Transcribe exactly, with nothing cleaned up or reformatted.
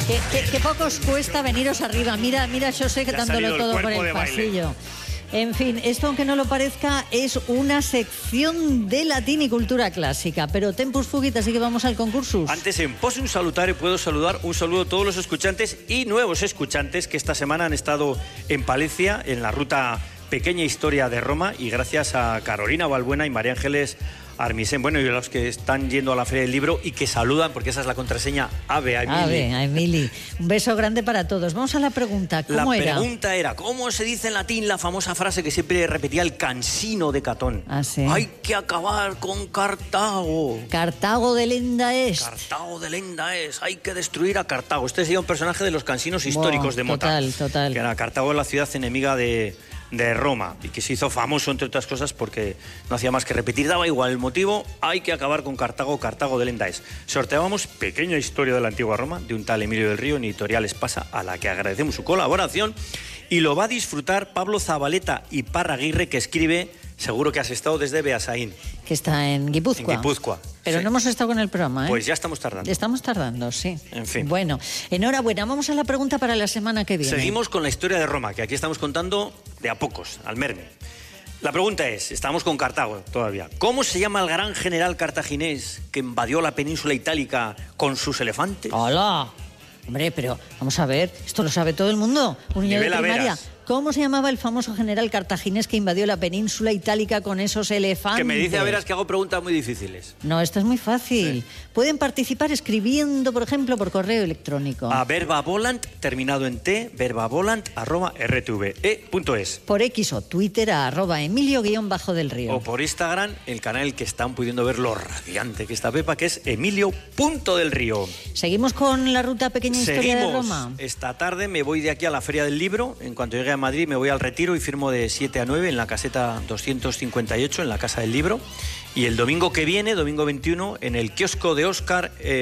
¿Qué, qué, qué poco os cuesta veniros arriba? Mira, mira, yo sé que dándolo todo por el pasillo. En fin, esto aunque no lo parezca es una sección de latín y cultura clásica, pero tempus fugit, así que vamos al concursus. Antes, en Possum Salutare, puedo saludar un saludo a todos los escuchantes y nuevos escuchantes que esta semana han estado en Palencia, en la ruta Pequeña Historia de Roma, y gracias a Carolina Balbuena y María Ángeles Armisen, bueno, y a los que están yendo a la Feria del Libro y que saludan, porque esa es la contraseña, Ave a Emili. Ave a Emili. Un beso grande para todos. Vamos a la pregunta, ¿cómo la era? La pregunta era, ¿cómo se dice en latín la famosa frase que siempre repetía el Cansino de Catón? ¿Ah, sí? Hay que acabar con Cartago. Cartago de lenda es. Cartago de lenda es. Hay que destruir a Cartago. Este sería un personaje de los cansinos históricos Wow, de Mota. Total, total. Que era Cartago, la ciudad enemiga de... de Roma, y que se hizo famoso, entre otras cosas, porque no hacía más que repetir, daba igual el motivo, hay que acabar con Cartago, Cartago de lenda es. Sorteábamos Pequeña Historia de la Antigua Roma, de un tal Emilio del Río, en Editorial Espasa, a la que agradecemos su colaboración, y lo va a disfrutar Pablo Zabaleta y Parraguirre, que escribe, seguro que has estado desde Beasaín. Que está en Guipúzcoa. En Guipúzcoa. Pero sí. no hemos estado con el programa, ¿eh? Pues ya estamos tardando. Estamos tardando, sí. En fin. Bueno, enhorabuena. Vamos a la pregunta para la semana que viene. Seguimos con la historia de Roma, que aquí estamos contando de a pocos, al merme. La pregunta es, estamos con Cartago todavía, ¿cómo se llama el gran general cartaginés que invadió la península itálica con sus elefantes? ¡Hola! Hombre, pero vamos a ver, esto lo sabe todo el mundo. Un niño de primaria. Veras. ¿Cómo se llamaba el famoso general cartaginés que invadió la península itálica con esos elefantes? Que me dice a veras que hago preguntas muy difíciles. No, esto es muy fácil. Sí. Pueden participar escribiendo, por ejemplo, por correo electrónico. A verbavolant, terminado en T, verbavolant, arroba r t v e punto es. Por X o Twitter, a arroba Emilio guión bajo del Río. O por Instagram, el canal que están pudiendo ver lo radiante que está Pepa, que es Emilio punto del Río. Seguimos con la ruta Pequeña Historia Seguimos. de Roma. Esta tarde me voy de aquí a la Feria del Libro. En cuanto llegue a Madrid me voy al retiro y firmo de siete a nueve en la caseta doscientos cincuenta y ocho, en la Casa del Libro. Y el domingo que viene, domingo veintiuno, en el kiosco de Óscar... Eh,